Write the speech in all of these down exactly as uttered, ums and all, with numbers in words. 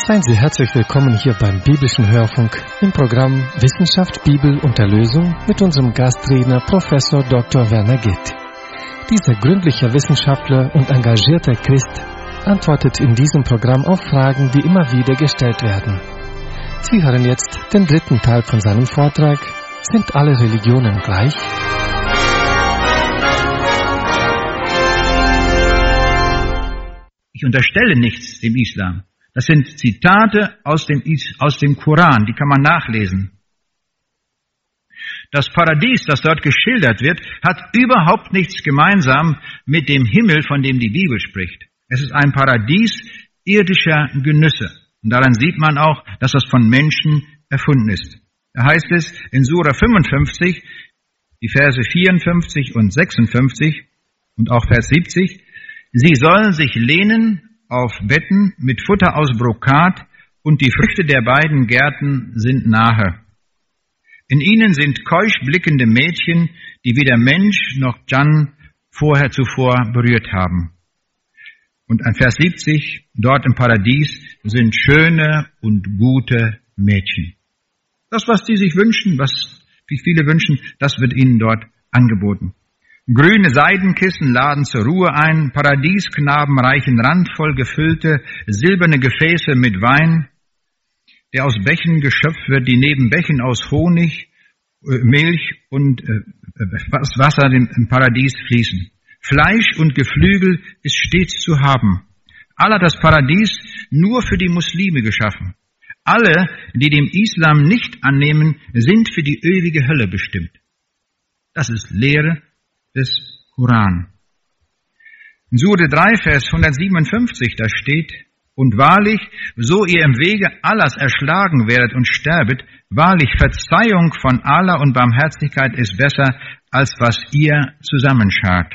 Seien Sie herzlich willkommen hier beim Biblischen Hörfunk im Programm Wissenschaft, Bibel und Erlösung mit unserem Gastredner Professor Doktor Werner Gitt. Dieser gründliche Wissenschaftler und engagierter Christ antwortet in diesem Programm auf Fragen, die immer wieder gestellt werden. Sie hören jetzt den dritten Teil von seinem Vortrag: Sind alle Religionen gleich? Ich unterstelle nichts dem Islam. Das sind Zitate aus dem, aus dem Koran, die kann man nachlesen. Das Paradies, das dort geschildert wird, hat überhaupt nichts gemeinsam mit dem Himmel, von dem die Bibel spricht. Es ist ein Paradies irdischer Genüsse. Und daran sieht man auch, dass das von Menschen erfunden ist. Da heißt es in Sura fünfundfünfzig, die Verse vierundfünfzig und sechsundfünfzig und auch Vers siebzig, sie sollen sich lehnen auf Betten mit Futter aus Brokat, und die Früchte der beiden Gärten sind nahe. In ihnen sind keusch blickende Mädchen, die weder Mensch noch Dschann vorher zuvor berührt haben. Und an Vers siebzig, dort im Paradies sind schöne und gute Mädchen. Das, was die sich wünschen, was viele wünschen, das wird ihnen dort angeboten. Grüne Seidenkissen laden zur Ruhe ein, Paradiesknaben reichen randvoll gefüllte, silberne Gefäße mit Wein, der aus Bächen geschöpft wird, die neben Bächen aus Honig, Milch und Wasser im Paradies fließen. Fleisch und Geflügel ist stets zu haben. Allah hat das Paradies nur für die Muslime geschaffen. Alle, die dem Islam nicht annehmen, sind für die ewige Hölle bestimmt. Das ist Lehre des Koran. In Sure drei, Vers hundertsiebenundfünfzig, da steht: Und wahrlich, so ihr im Wege Allahs erschlagen werdet und sterbet, wahrlich Verzeihung von Allah und Barmherzigkeit ist besser, als was ihr zusammenschart.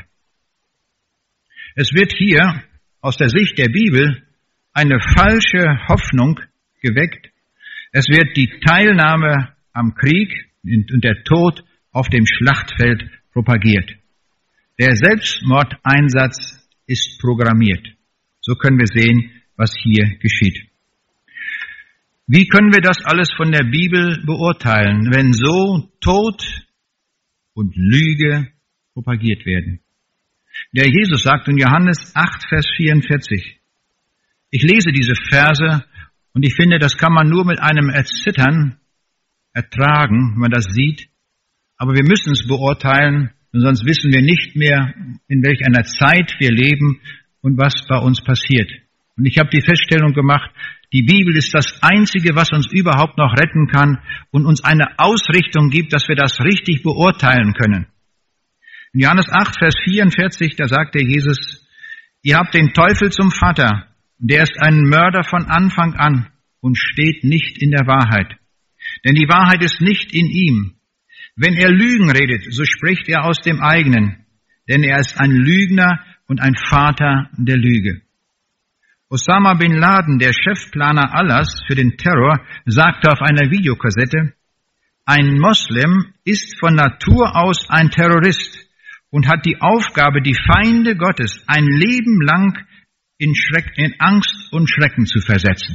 Es wird hier aus der Sicht der Bibel eine falsche Hoffnung geweckt. Es wird die Teilnahme am Krieg und der Tod auf dem Schlachtfeld propagiert. Der Selbstmordeinsatz ist programmiert. So können wir sehen, was hier geschieht. Wie können wir das alles von der Bibel beurteilen, wenn so Tod und Lüge propagiert werden? Der Jesus sagt in Johannes acht, Vers vierundvierzig, ich lese diese Verse und ich finde, das kann man nur mit einem Erzittern ertragen, wenn man das sieht. Aber wir müssen es beurteilen, sonst wissen wir nicht mehr, in welch einer Zeit wir leben und was bei uns passiert. Und ich habe die Feststellung gemacht, die Bibel ist das Einzige, was uns überhaupt noch retten kann und uns eine Ausrichtung gibt, dass wir das richtig beurteilen können. In Johannes acht, Vers vierundvierzig, da sagt der Jesus, ihr habt den Teufel zum Vater, der ist ein Mörder von Anfang an und steht nicht in der Wahrheit. Denn die Wahrheit ist nicht in ihm. Wenn er Lügen redet, so spricht er aus dem eigenen, denn er ist ein Lügner und ein Vater der Lüge. Osama bin Laden, der Chefplaner Allahs für den Terror, sagte auf einer Videokassette, ein Moslem ist von Natur aus ein Terrorist und hat die Aufgabe, die Feinde Gottes ein Leben lang in, Schreck, in Angst und Schrecken zu versetzen.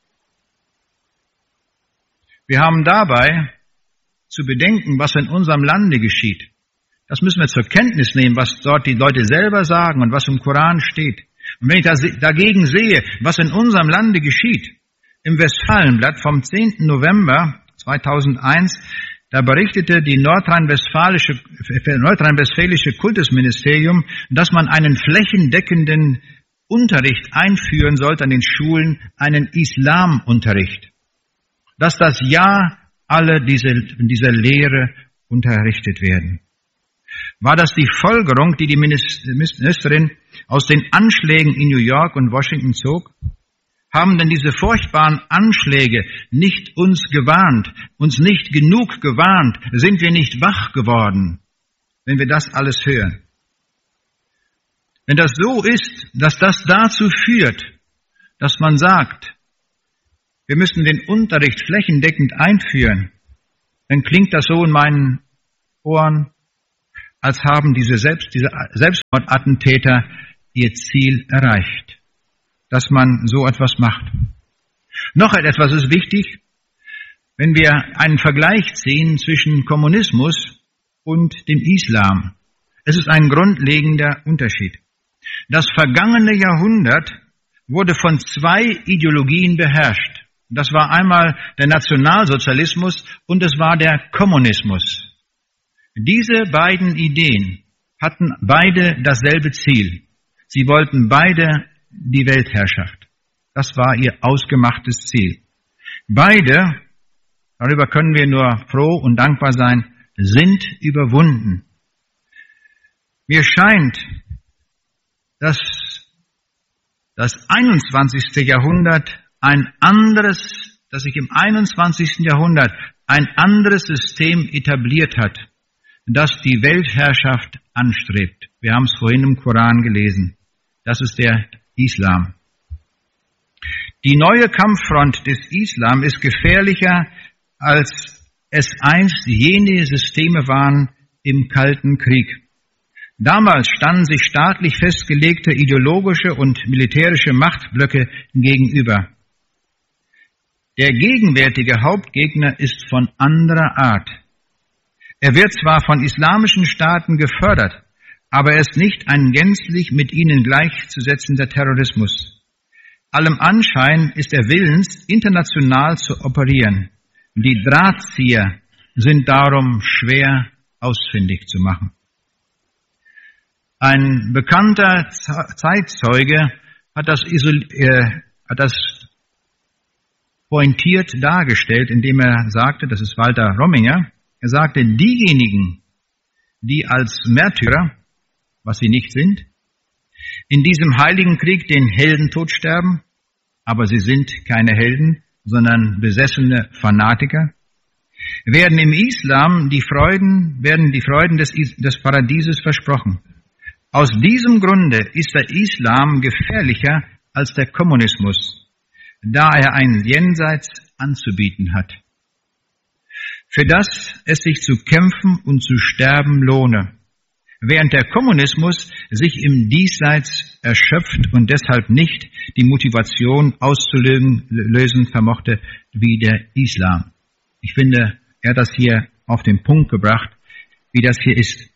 Wir haben dabei zu bedenken, was in unserem Lande geschieht. Das müssen wir zur Kenntnis nehmen, was dort die Leute selber sagen und was im Koran steht. Und wenn ich das dagegen sehe, was in unserem Lande geschieht, im Westfalenblatt vom zehnten November zweitausendeins, da berichtete die nordrhein-westfälische, nordrhein-westfälische Kultusministerium, dass man einen flächendeckenden Unterricht einführen sollte an den Schulen, einen Islamunterricht. Dass das Jahr alle diese, in dieser Lehre unterrichtet werden. War das die Folgerung, die die Ministerin aus den Anschlägen in New York und Washington zog? Haben denn diese furchtbaren Anschläge nicht uns gewarnt, uns nicht genug gewarnt? Sind wir nicht wach geworden, wenn wir das alles hören? Wenn das so ist, dass das dazu führt, dass man sagt, wir müssen den Unterricht flächendeckend einführen, dann klingt das so in meinen Ohren, als haben diese, Selbst, diese Selbstmordattentäter ihr Ziel erreicht, dass man so etwas macht. Noch etwas ist wichtig, wenn wir einen Vergleich ziehen zwischen Kommunismus und dem Islam. Es ist ein grundlegender Unterschied. Das vergangene Jahrhundert wurde von zwei Ideologien beherrscht. Das war einmal der Nationalsozialismus und es war der Kommunismus. Diese beiden Ideen hatten beide dasselbe Ziel. Sie wollten beide die Weltherrschaft. Das war ihr ausgemachtes Ziel. Beide, darüber können wir nur froh und dankbar sein, sind überwunden. Mir scheint, dass das einundzwanzigste Jahrhundert ein anderes, dass sich im einundzwanzigsten Jahrhundert ein anderes System etabliert hat, das die Weltherrschaft anstrebt. Wir haben es vorhin im Koran gelesen. Das ist der Islam. Die neue Kampffront des Islam ist gefährlicher, als es einst jene Systeme waren im Kalten Krieg. Damals standen sich staatlich festgelegte ideologische und militärische Machtblöcke gegenüber. Der gegenwärtige Hauptgegner ist von anderer Art. Er wird zwar von islamischen Staaten gefördert, aber er ist nicht ein gänzlich mit ihnen gleichzusetzender Terrorismus. Allem Anschein ist er willens, international zu operieren. Die Drahtzieher sind darum schwer ausfindig zu machen. Ein bekannter Zeitzeuge hat das, äh, hat das pointiert dargestellt, indem er sagte, das ist Walter Rominger, er sagte, diejenigen, die als Märtyrer, was sie nicht sind, in diesem heiligen Krieg den Heldentod sterben, aber sie sind keine Helden, sondern besessene Fanatiker, werden im Islam die Freuden, werden die Freuden des, des Paradieses versprochen. Aus diesem Grunde ist der Islam gefährlicher als der Kommunismus, da er ein Jenseits anzubieten hat, für das es sich zu kämpfen und zu sterben lohne, während der Kommunismus sich im Diesseits erschöpft und deshalb nicht die Motivation auszulösen vermochte wie der Islam. Ich finde, er hat das hier auf den Punkt gebracht, wie das hier ist.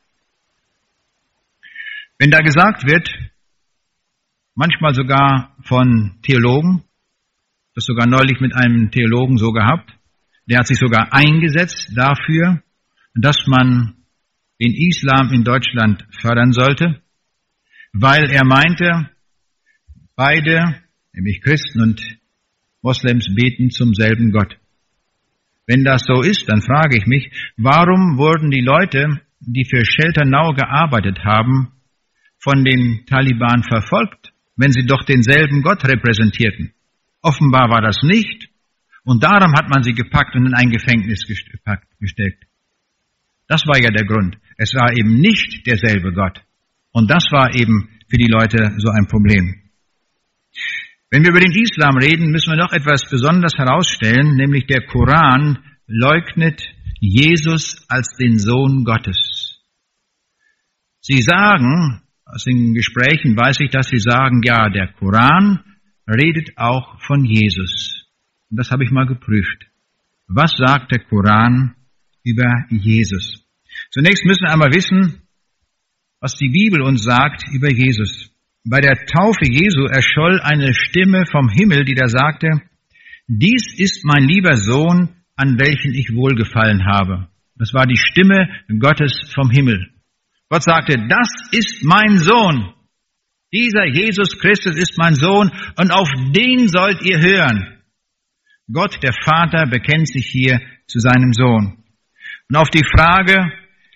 Wenn da gesagt wird, manchmal sogar von Theologen, das sogar neulich mit einem Theologen so gehabt, der hat sich sogar eingesetzt dafür, dass man den Islam in Deutschland fördern sollte, weil er meinte, beide, nämlich Christen und Moslems, beten zum selben Gott. Wenn das so ist, dann frage ich mich, warum wurden die Leute, die für Shelter Now gearbeitet haben, von den Taliban verfolgt, wenn sie doch denselben Gott repräsentierten? Offenbar war das nicht, und darum hat man sie gepackt und in ein Gefängnis gesteckt. Das war ja der Grund. Es war eben nicht derselbe Gott. Und das war eben für die Leute so ein Problem. Wenn wir über den Islam reden, müssen wir noch etwas Besonderes herausstellen, nämlich der Koran leugnet Jesus als den Sohn Gottes. Sie sagen, aus den Gesprächen weiß ich, dass sie sagen, ja, der Koran redet auch von Jesus. Und das habe ich mal geprüft. Was sagt der Koran über Jesus? Zunächst müssen wir einmal wissen, was die Bibel uns sagt über Jesus. Bei der Taufe Jesu erscholl eine Stimme vom Himmel, die da sagte, dies ist mein lieber Sohn, an welchen ich wohlgefallen habe. Das war die Stimme Gottes vom Himmel. Gott sagte, das ist mein Sohn. Dieser Jesus Christus ist mein Sohn und auf den sollt ihr hören. Gott, der Vater, bekennt sich hier zu seinem Sohn. Und auf die Frage,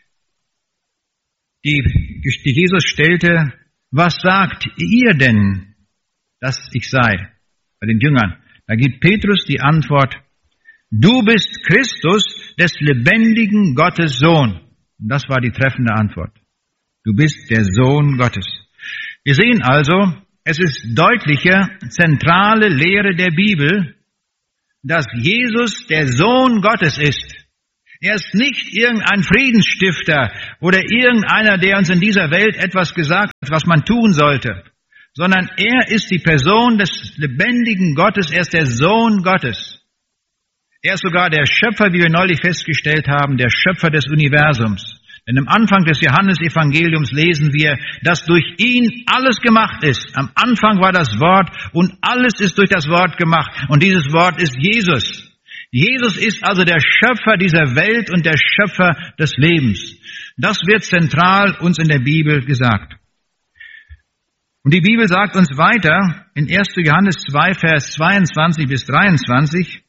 die, die Jesus stellte, was sagt ihr denn, dass ich sei? Bei den Jüngern. Da gibt Petrus die Antwort, du bist Christus, des lebendigen Gottes Sohn. Und das war die treffende Antwort. Du bist der Sohn Gottes. Wir sehen also, es ist deutliche, zentrale Lehre der Bibel, dass Jesus der Sohn Gottes ist. Er ist nicht irgendein Friedensstifter oder irgendeiner, der uns in dieser Welt etwas gesagt hat, was man tun sollte, sondern er ist die Person des lebendigen Gottes, er ist der Sohn Gottes. Er ist sogar der Schöpfer, wie wir neulich festgestellt haben, der Schöpfer des Universums. Denn am Anfang des Johannesevangeliums lesen wir, dass durch ihn alles gemacht ist. Am Anfang war das Wort und alles ist durch das Wort gemacht. Und dieses Wort ist Jesus. Jesus ist also der Schöpfer dieser Welt und der Schöpfer des Lebens. Das wird zentral uns in der Bibel gesagt. Und die Bibel sagt uns weiter in erster Johannes zwei, Vers zweiundzwanzig bis dreiundzwanzig,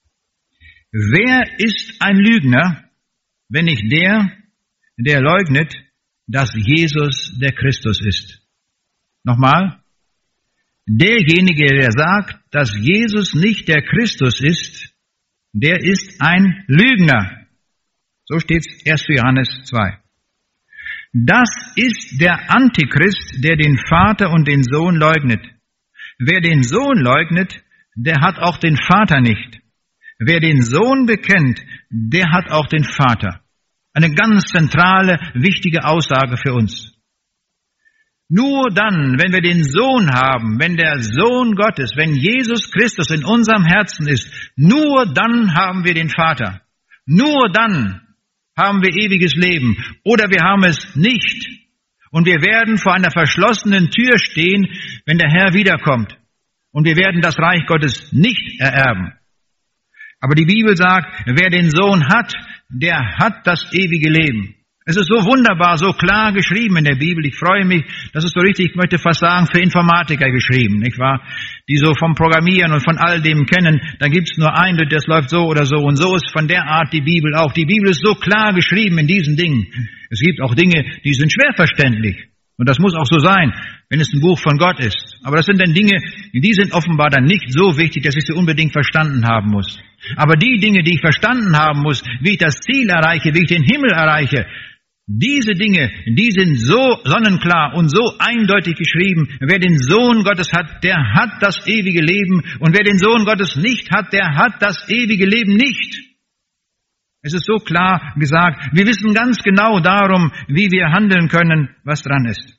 wer ist ein Lügner, wenn nicht der, der leugnet, dass Jesus der Christus ist? Nochmal. Derjenige, der sagt, dass Jesus nicht der Christus ist, der ist ein Lügner. So steht es erster Johannes zwei. Das ist der Antichrist, der den Vater und den Sohn leugnet. Wer den Sohn leugnet, der hat auch den Vater nicht. Wer den Sohn bekennt, der hat auch den Vater. Eine ganz zentrale, wichtige Aussage für uns. Nur dann, wenn wir den Sohn haben, wenn der Sohn Gottes, wenn Jesus Christus in unserem Herzen ist, nur dann haben wir den Vater. Nur dann haben wir ewiges Leben. Oder wir haben es nicht. Und wir werden vor einer verschlossenen Tür stehen, wenn der Herr wiederkommt. Und wir werden das Reich Gottes nicht ererben. Aber die Bibel sagt, wer den Sohn hat, der hat das ewige Leben. Es ist so wunderbar, so klar geschrieben in der Bibel. Ich freue mich, das ist so richtig, ich möchte fast sagen, für Informatiker geschrieben, nicht wahr? Die so vom Programmieren und von all dem kennen. Da gibt's nur ein, das läuft so oder so. Und so ist von der Art die Bibel auch. Die Bibel ist so klar geschrieben in diesen Dingen. Es gibt auch Dinge, die sind schwer verständlich. Und das muss auch so sein, wenn es ein Buch von Gott ist. Aber das sind dann Dinge, die sind offenbar dann nicht so wichtig, dass ich sie unbedingt verstanden haben muss. Aber die Dinge, die ich verstanden haben muss, wie ich das Ziel erreiche, wie ich den Himmel erreiche, diese Dinge, die sind so sonnenklar und so eindeutig geschrieben. Wer den Sohn Gottes hat, der hat das ewige Leben. Und wer den Sohn Gottes nicht hat, der hat das ewige Leben nicht. Es ist so klar gesagt. Wir wissen ganz genau darum, wie wir handeln können, was dran ist.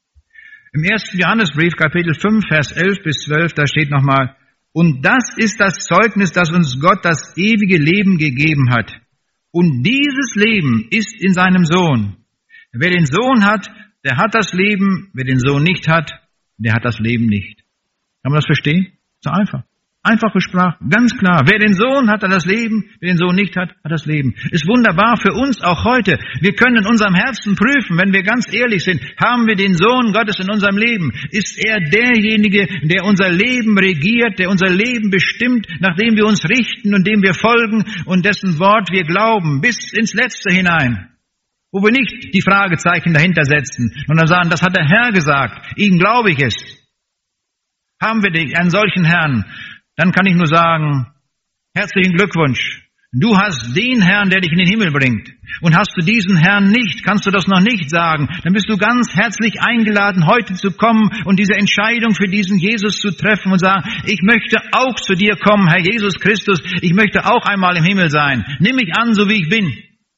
Im ersten Johannesbrief, Kapitel fünf, Vers elf bis zwölf, da steht nochmal, und das ist das Zeugnis, dass uns Gott das ewige Leben gegeben hat. Und dieses Leben ist in seinem Sohn. Wer den Sohn hat, der hat das Leben. Wer den Sohn nicht hat, der hat das Leben nicht. Kann man das verstehen? So einfach. Einfache Sprache, ganz klar. Wer den Sohn hat, hat das Leben. Wer den Sohn nicht hat, hat das Leben. Ist wunderbar für uns auch heute. Wir können in unserem Herzen prüfen, wenn wir ganz ehrlich sind, haben wir den Sohn Gottes in unserem Leben? Ist er derjenige, der unser Leben regiert, der unser Leben bestimmt, nach dem wir uns richten und dem wir folgen und dessen Wort wir glauben, bis ins Letzte hinein? Wo wir nicht die Fragezeichen dahinter setzen und dann sagen, das hat der Herr gesagt, ihm glaube ich es. Haben wir einen solchen Herrn? Dann kann ich nur sagen, herzlichen Glückwunsch. Du hast den Herrn, der dich in den Himmel bringt. Und hast du diesen Herrn nicht, kannst du das noch nicht sagen, dann bist du ganz herzlich eingeladen, heute zu kommen und diese Entscheidung für diesen Jesus zu treffen und sagen, ich möchte auch zu dir kommen, Herr Jesus Christus, ich möchte auch einmal im Himmel sein. Nimm mich an, so wie ich bin.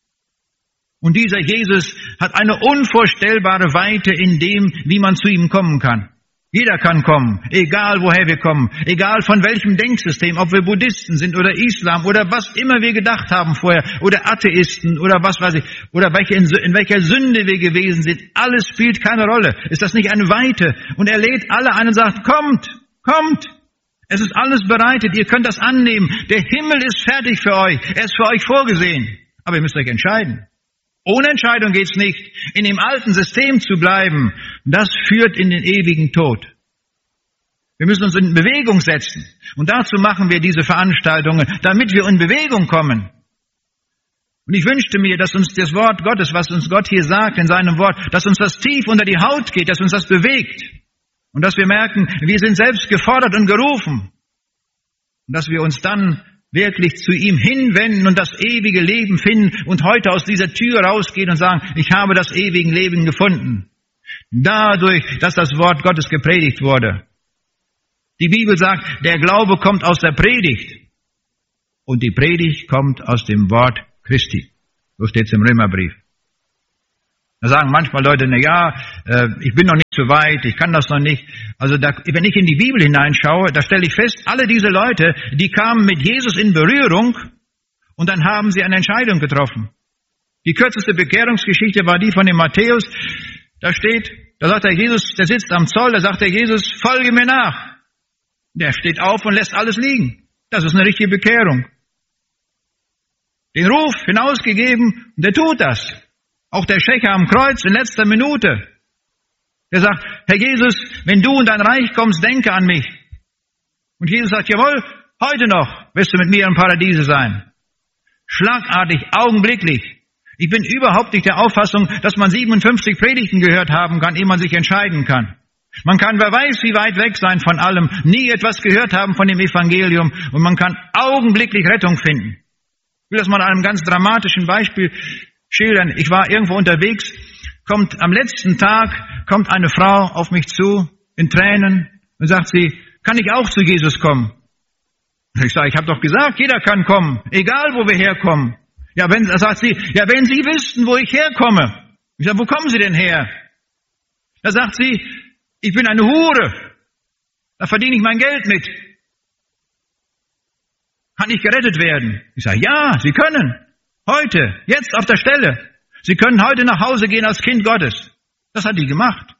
Und dieser Jesus hat eine unvorstellbare Weite in dem, wie man zu ihm kommen kann. Jeder kann kommen, egal woher wir kommen, egal von welchem Denksystem, ob wir Buddhisten sind oder Islam oder was immer wir gedacht haben vorher oder Atheisten oder was weiß ich, oder welche, in welcher Sünde wir gewesen sind, alles spielt keine Rolle. Ist das nicht eine Weite? Und er lädt alle ein und sagt, kommt, kommt. Es ist alles bereitet, ihr könnt das annehmen. Der Himmel ist fertig für euch, er ist für euch vorgesehen. Aber ihr müsst euch entscheiden. Ohne Entscheidung geht's nicht. In dem alten System zu bleiben, das führt in den ewigen Tod. Wir müssen uns in Bewegung setzen. Und dazu machen wir diese Veranstaltungen, damit wir in Bewegung kommen. Und ich wünschte mir, dass uns das Wort Gottes, was uns Gott hier sagt in seinem Wort, dass uns das tief unter die Haut geht, dass uns das bewegt. Und dass wir merken, wir sind selbst gefordert und gerufen. Und dass wir uns dann wirklich zu ihm hinwenden und das ewige Leben finden und heute aus dieser Tür rausgehen und sagen, ich habe das ewige Leben gefunden. Dadurch, dass das Wort Gottes gepredigt wurde. Die Bibel sagt, der Glaube kommt aus der Predigt und die Predigt kommt aus dem Wort Christi. So steht es im Römerbrief. Da sagen manchmal Leute, na ja, ich bin noch nicht zu weit, ich kann das noch nicht. Also da, wenn ich in die Bibel hineinschaue, da stelle ich fest, alle diese Leute, die kamen mit Jesus in Berührung und dann haben sie eine Entscheidung getroffen. Die kürzeste Bekehrungsgeschichte war die von dem Matthäus. Da steht, da sagt der Jesus, der sitzt am Zoll, da sagt der Jesus, folge mir nach. Der steht auf und lässt alles liegen. Das ist eine richtige Bekehrung. Den Ruf hinausgegeben, und der tut das. Auch der Schächer am Kreuz in letzter Minute. Der sagt, Herr Jesus, wenn du in dein Reich kommst, denke an mich. Und Jesus sagt, jawohl, heute noch wirst du mit mir im Paradiese sein. Schlagartig, augenblicklich. Ich bin überhaupt nicht der Auffassung, dass man siebenundfünfzig Predigten gehört haben kann, ehe man sich entscheiden kann. Man kann, wer weiß, wie weit weg sein von allem, nie etwas gehört haben von dem Evangelium und man kann augenblicklich Rettung finden. Ich will das mal an einem ganz dramatischen Beispiel schildern. Ich war irgendwo unterwegs, kommt am letzten Tag, kommt eine Frau auf mich zu, in Tränen, und sagt sie, kann ich auch zu Jesus kommen? Ich sage, ich habe doch gesagt, jeder kann kommen, egal wo wir herkommen. Ja, wenn, sagt sie, ja, wenn Sie wüssten, wo ich herkomme. Ich sage, wo kommen Sie denn her? Da sagt sie, ich bin eine Hure. Da verdiene ich mein Geld mit. Kann ich gerettet werden? Ich sage, ja, Sie können. Heute, jetzt auf der Stelle. Sie können heute nach Hause gehen als Kind Gottes. Das hat die gemacht.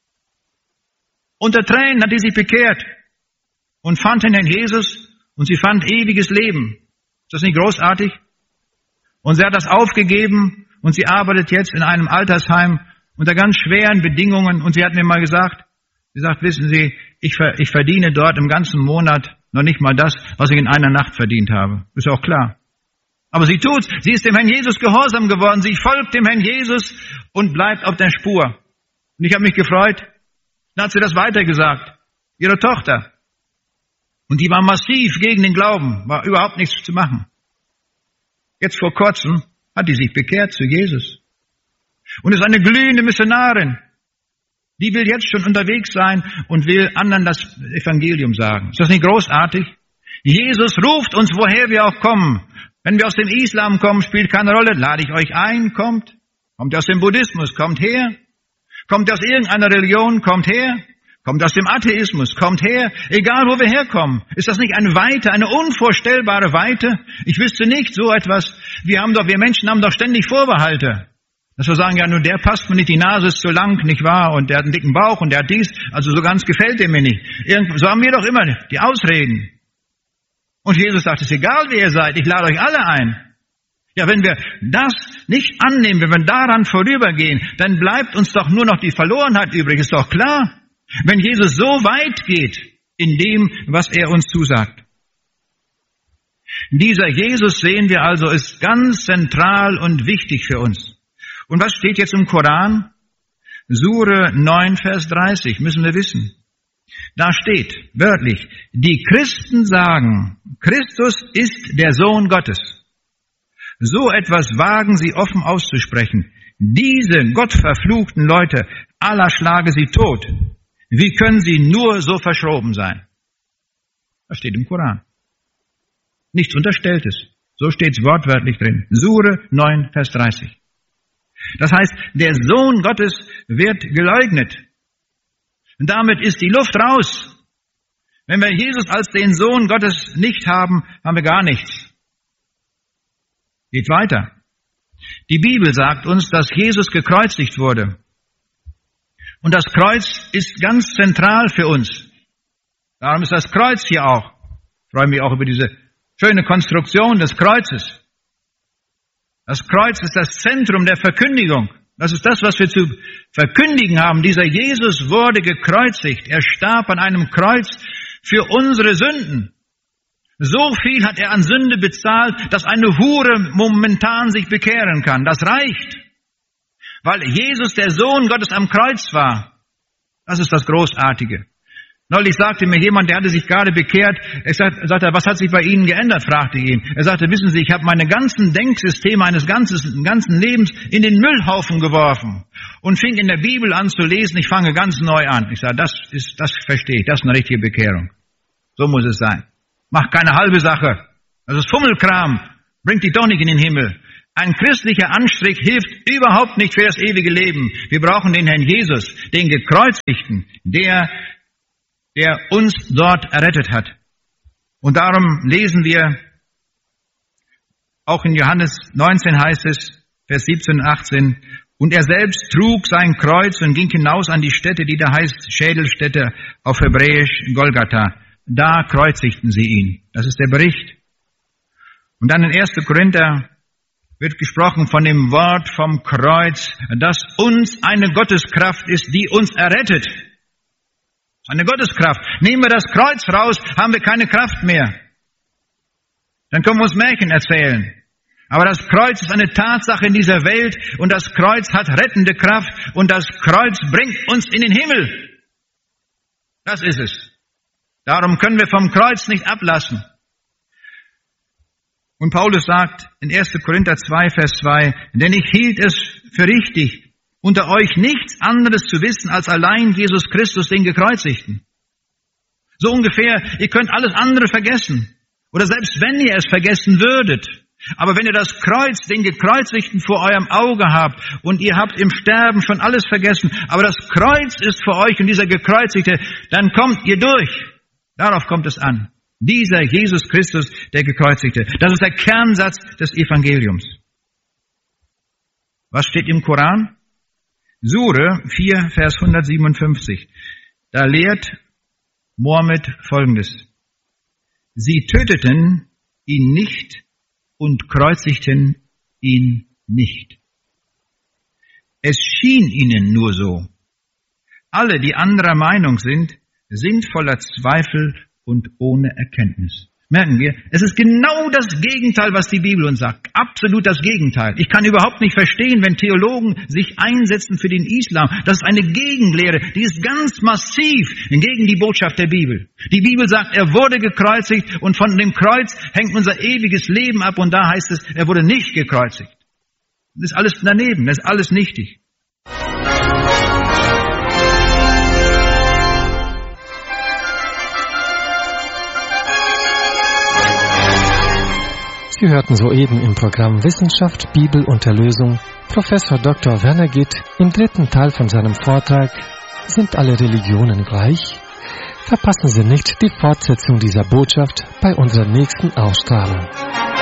Unter Tränen hat die sich bekehrt und fand den Herrn Jesus und sie fand ewiges Leben. Ist das nicht großartig? Und sie hat das aufgegeben und sie arbeitet jetzt in einem Altersheim unter ganz schweren Bedingungen. Und sie hat mir mal gesagt, sie sagt, wissen Sie, ich, ich verdiene dort im ganzen Monat noch nicht mal das, was ich in einer Nacht verdient habe. Ist auch klar. Aber sie tut's. Sie ist dem Herrn Jesus gehorsam geworden. Sie folgt dem Herrn Jesus und bleibt auf der Spur. Und ich habe mich gefreut. Dann hat sie das weitergesagt. Ihre Tochter. Und die war massiv gegen den Glauben. War überhaupt nichts zu machen. Jetzt vor kurzem hat die sich bekehrt zu Jesus. Und ist eine glühende Missionarin. Die will jetzt schon unterwegs sein und will anderen das Evangelium sagen. Ist das nicht großartig? Jesus ruft uns, woher wir auch kommen. Wenn wir aus dem Islam kommen, spielt keine Rolle. Lade ich euch ein, kommt. Kommt ihr aus dem Buddhismus, kommt her. Kommt ihr aus irgendeiner Religion, kommt her. Kommt aus dem Atheismus, kommt her. Egal, wo wir herkommen. Ist das nicht eine Weite, eine unvorstellbare Weite? Ich wüsste nicht so etwas. Wir haben doch, wir Menschen haben doch ständig Vorbehalte. Dass wir sagen, ja, nur der passt mir nicht, die Nase ist zu lang, nicht wahr? Und der hat einen dicken Bauch und der hat dies. Also so ganz gefällt der mir nicht. Irgend, so haben wir doch immer die Ausreden. Und Jesus sagt, es ist egal, wer ihr seid, ich lade euch alle ein. Ja, wenn wir das nicht annehmen, wenn wir daran vorübergehen, dann bleibt uns doch nur noch die Verlorenheit übrig, ist doch klar. Wenn Jesus so weit geht in dem, was er uns zusagt. Dieser Jesus, sehen wir also, ist ganz zentral und wichtig für uns. Und was steht jetzt im Koran? Sure neun, Vers dreißig, müssen wir wissen. Da steht wörtlich, die Christen sagen, Christus ist der Sohn Gottes. So etwas wagen sie offen auszusprechen. Diese gottverfluchten Leute, Allah schlage sie tot. Wie können sie nur so verschroben sein? Das steht im Koran. Nichts Unterstelltes. So steht es wortwörtlich drin. Sure neun, Vers dreißig. Das heißt, der Sohn Gottes wird geleugnet. Und damit ist die Luft raus. Wenn wir Jesus als den Sohn Gottes nicht haben, haben wir gar nichts. Geht weiter. Die Bibel sagt uns, dass Jesus gekreuzigt wurde. Und das Kreuz ist ganz zentral für uns. Darum ist das Kreuz hier auch. Ich freue mich auch über diese schöne Konstruktion des Kreuzes. Das Kreuz ist das Zentrum der Verkündigung. Das ist das, was wir zu verkündigen haben. Dieser Jesus wurde gekreuzigt. Er starb an einem Kreuz für unsere Sünden. So viel hat er an Sünde bezahlt, dass eine Hure momentan sich bekehren kann. Das reicht. Weil Jesus der Sohn Gottes am Kreuz war. Das ist das Großartige. Neulich sagte mir jemand, der hatte sich gerade bekehrt, er sagte, sagte, was hat sich bei Ihnen geändert, fragte ich ihn. Er sagte, wissen Sie, ich habe meine ganzen Denksysteme eines ganzen, ganzen Lebens in den Müllhaufen geworfen und fing in der Bibel an zu lesen, ich fange ganz neu an. Ich sage, das ist, das verstehe ich, das ist eine richtige Bekehrung. So muss es sein. Mach keine halbe Sache. Das ist Fummelkram, bringt dich doch nicht in den Himmel. Ein christlicher Anstrich hilft überhaupt nicht für das ewige Leben. Wir brauchen den Herrn Jesus, den Gekreuzigten, der, der uns dort errettet hat. Und darum lesen wir, auch in Johannes neunzehn heißt es, Vers siebzehn und achtzehn, und er selbst trug sein Kreuz und ging hinaus an die Stätte, die da heißt Schädelstätte, auf Hebräisch Golgatha. Da kreuzigten sie ihn. Das ist der Bericht. Und dann in erster Korinther wird gesprochen von dem Wort vom Kreuz, das uns eine Gotteskraft ist, die uns errettet. Eine Gotteskraft. Nehmen wir das Kreuz raus, haben wir keine Kraft mehr. Dann können wir uns Märchen erzählen. Aber das Kreuz ist eine Tatsache in dieser Welt und das Kreuz hat rettende Kraft und das Kreuz bringt uns in den Himmel. Das ist es. Darum können wir vom Kreuz nicht ablassen. Und Paulus sagt in erster Korinther zwei, Vers zwei, denn ich hielt es für richtig, unter euch nichts anderes zu wissen, als allein Jesus Christus, den Gekreuzigten. So ungefähr, ihr könnt alles andere vergessen. Oder selbst wenn ihr es vergessen würdet. Aber wenn ihr das Kreuz, den Gekreuzigten vor eurem Auge habt und ihr habt im Sterben schon alles vergessen, aber das Kreuz ist vor euch und dieser Gekreuzigte, dann kommt ihr durch. Darauf kommt es an. Dieser Jesus Christus, der Gekreuzigte. Das ist der Kernsatz des Evangeliums. Was steht im Koran? Sure vier, Vers hundertsiebenundfünfzig. Da lehrt Mohammed Folgendes. Sie töteten ihn nicht und kreuzigten ihn nicht. Es schien ihnen nur so. Alle, die anderer Meinung sind, sind voller Zweifel und ohne Erkenntnis. Merken wir, es ist genau das Gegenteil, was die Bibel uns sagt. Absolut das Gegenteil. Ich kann überhaupt nicht verstehen, wenn Theologen sich einsetzen für den Islam. Das ist eine Gegenlehre, die ist ganz massiv gegen die Botschaft der Bibel. Die Bibel sagt, er wurde gekreuzigt und von dem Kreuz hängt unser ewiges Leben ab und da heißt es, er wurde nicht gekreuzigt. Das ist alles daneben, das ist alles nichtig. Sie hörten soeben im Programm Wissenschaft, Bibel und Erlösung Professor Doktor Werner Gitt im dritten Teil von seinem Vortrag Sind alle Religionen gleich? Verpassen Sie nicht die Fortsetzung dieser Botschaft bei unserer nächsten Ausstrahlung.